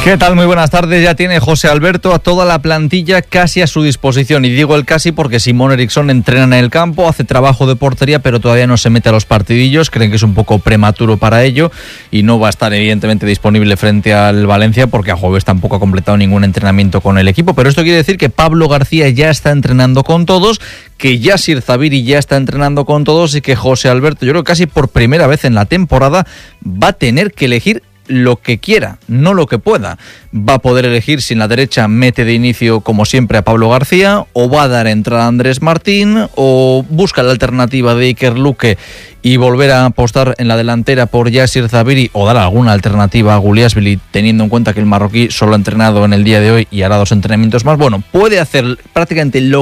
¿Qué tal? Muy buenas tardes. Ya tiene José Alberto a toda la plantilla casi a su disposición. Y digo el casi porque Simón Eriksson entrena en el campo, hace trabajo de portería, pero todavía no se mete a los partidillos. Creen que es un poco prematuro para ello y no va a estar evidentemente disponible frente al Valencia porque a jueves tampoco ha completado ningún entrenamiento con el equipo. Pero esto quiere decir que Pablo García ya está entrenando con todos, que Yasir Zabiri ya está entrenando con todos y que José Alberto, yo creo que casi por primera vez en la temporada, va a tener que elegir lo que quiera, no lo que pueda. Va a poder elegir si en la derecha mete de inicio, como siempre, a Pablo García, o va a dar entrada a Andrés Martín, o busca la alternativa de Iker Luque y volver a apostar en la delantera por Yasir Zabiri, o dar alguna alternativa a Guliashvili, teniendo en cuenta que el marroquí solo ha entrenado en el día de hoy y hará 2 entrenamientos más. Bueno, puede hacer prácticamente lo